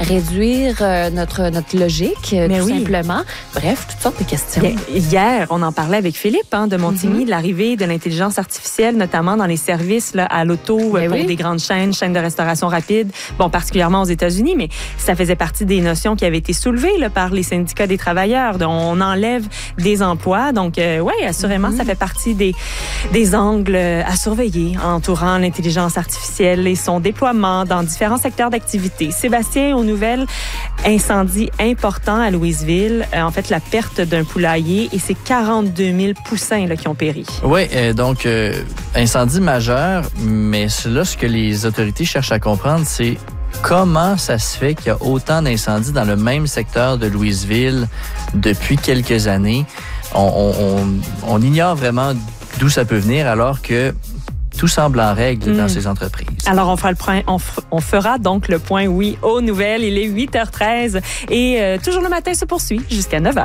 réduire notre logique, tout simplement. Bref, toutes sortes de questions. Hier, on en parlait avec Philippe de Montigny, de l'arrivée de l'intelligence artificielle, notamment dans les services là, à l'auto pour des grandes chaînes de restauration rapide, particulièrement aux États-Unis, mais ça faisait partie des notions qui avaient été soulevées là, par les syndicats des travailleurs. Donc, on enlève des emplois. Donc, assurément, ça fait partie des angles à surveiller entourant l'intelligence artificielle et son déploiement dans différents secteurs d'activité. Sébastien, aux nouvelles, incendie important à Louisville. En fait, la perte d'un poulailler et c'est 42 000 poussins là, qui ont péri. Oui, donc, incendie majeur, mais là, ce que les autorités cherchent à comprendre, c'est comment ça se fait qu'il y a autant d'incendies dans le même secteur de Louisville depuis quelques années. On ignore vraiment d'où ça peut venir alors que tout semble en règle dans ces entreprises. Alors, on fera donc le point, aux nouvelles. Il est 8h13 et toujours le matin se poursuit jusqu'à 9h.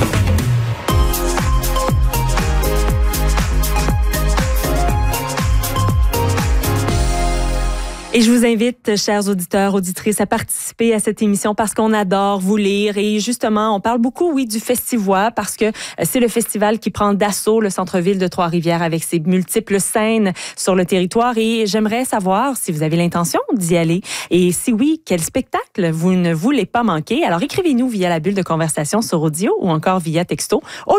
Et je vous invite, chers auditeurs, auditrices, à participer à cette émission parce qu'on adore vous lire. Et justement, on parle beaucoup, du Festivois parce que c'est le festival qui prend d'assaut le centre-ville de Trois-Rivières avec ses multiples scènes sur le territoire. Et j'aimerais savoir si vous avez l'intention d'y aller. Et si oui, quel spectacle vous ne voulez pas manquer. Alors, écrivez-nous via la bulle de conversation sur audio ou encore via texto au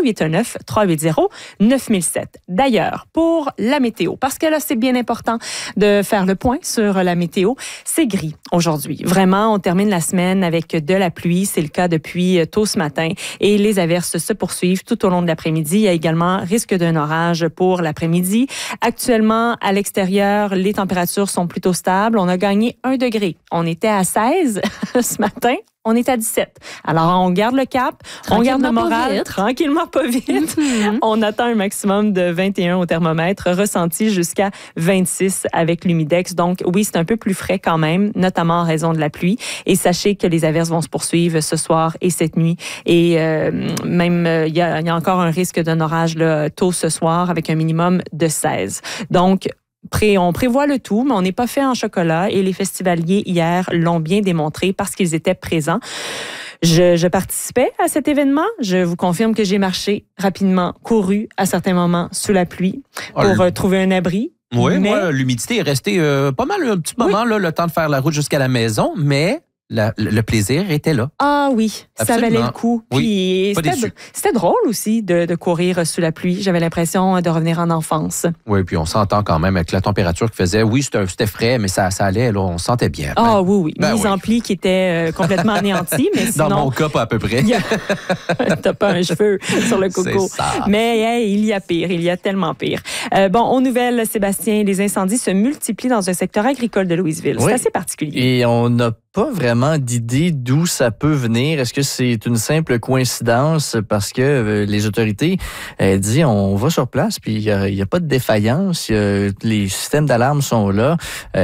819-380-9007. D'ailleurs, pour la météo, parce que là, c'est bien important de faire le point sur la météo. C'est gris aujourd'hui. Vraiment, on termine la semaine avec de la pluie. C'est le cas depuis tôt ce matin. Et les averses se poursuivent tout au long de l'après-midi. Il y a également risque d'un orage pour l'après-midi. Actuellement, à l'extérieur, les températures sont plutôt stables. On a gagné 1 degré. On était à 16 ce matin. On est à 17. Alors, on garde le cap, on garde le moral, tranquillement, pas vite. On attend un maximum de 21 au thermomètre, ressenti jusqu'à 26 avec l'humidex. Donc, oui, c'est un peu plus frais quand même, notamment en raison de la pluie. Et sachez que les averses vont se poursuivre ce soir et cette nuit. Et même, il y a encore un risque d'un orage là, tôt ce soir avec un minimum de 16. Donc, on prévoit le tout, mais on n'est pas fait en chocolat et les festivaliers hier l'ont bien démontré parce qu'ils étaient présents. Je participais à cet événement. Je vous confirme que j'ai marché rapidement, couru à certains moments sous la pluie pour trouver un abri. Oui, moi, l'humidité est restée pas mal un petit moment, là, le temps de faire la route jusqu'à la maison, mais le plaisir était là. Ah oui, absolument. Ça valait le coup. Oui, puis c'était drôle aussi de courir sous la pluie. J'avais l'impression de revenir en enfance. Oui, puis on s'entend quand même avec la température qu'il faisait. Oui, c'était frais, mais ça allait, là, on se sentait bien. Ah oui. Mise en pli qui était complètement anéantie, mais sinon... Dans mon cas, pas à peu près. T'as pas un cheveu sur le coco. C'est ça. Mais il y a pire, il y a tellement pire. Aux nouvelles, Sébastien, les incendies se multiplient dans un secteur agricole de Louisville. C'est assez particulier. Et on n'a pas vraiment d'idée d'où ça peut venir. Est-ce que c'est une simple coïncidence parce que les autorités disent on va sur place puis il y a pas de défaillance, les systèmes d'alarme sont là,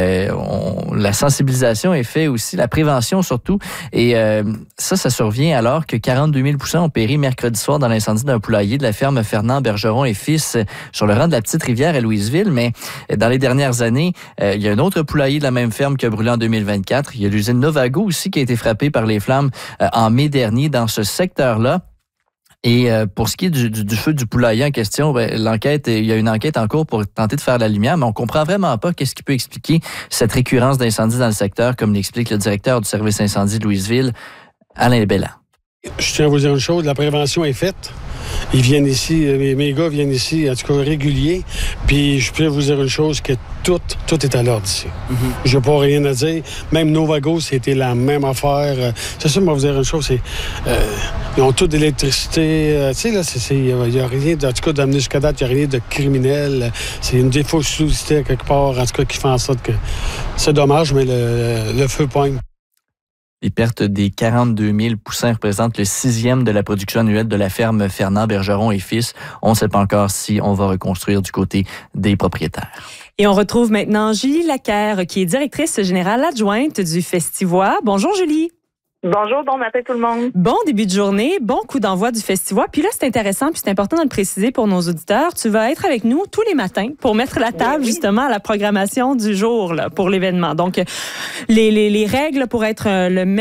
la sensibilisation est faite aussi, la prévention surtout et ça survient alors que 42 000 poussins ont péri mercredi soir dans l'incendie d'un poulailler de la ferme Fernand Bergeron et Fils sur le rang de la Petite-Rivière à Louisville, mais dans les dernières années, il y a un autre poulailler de la même ferme qui a brûlé en 2024. Il y a l'usine Novago aussi qui a été frappée par les flammes en mai dernier dans ce secteur-là. Et pour ce qui est du feu du poulailler en question, il y a une enquête en cours pour tenter de faire la lumière, mais on comprend vraiment pas qu'est-ce qui peut expliquer cette récurrence d'incendies dans le secteur, comme l'explique le directeur du service incendie de Louisville, Alain Belland. Je tiens à vous dire une chose, la prévention est faite. Ils viennent ici, mes gars viennent ici, en tout cas réguliers. Puis je peux vous dire une chose, que tout est à l'ordre ici. Je n'ai pas rien à dire. Même Novago, c'était la même affaire. C'est ça, moi, vous dire une chose, c'est... ils ont toute l'électricité. Tu sais, là, il n'y a rien, en tout cas, d'amener jusqu'à date, il n'y a rien de criminel. C'est une défaussité quelque part, en tout cas, qui fait en sorte que... C'est dommage, mais le feu pogne. Les pertes des 42 000 poussins représentent le 6e de la production annuelle de la ferme Fernand Bergeron et Fils. On ne sait pas encore si on va reconstruire du côté des propriétaires. Et on retrouve maintenant Julie Laquerre, qui est directrice générale adjointe du Festivois. Bonjour Julie. Bonjour, bon matin tout le monde. Bon début de journée, bon coup d'envoi du Festivois. Puis là, c'est intéressant, puis c'est important de le préciser pour nos auditeurs. Tu vas être avec nous tous les matins pour mettre la table justement à la programmation du jour là, pour l'événement. Donc, les règles pour être le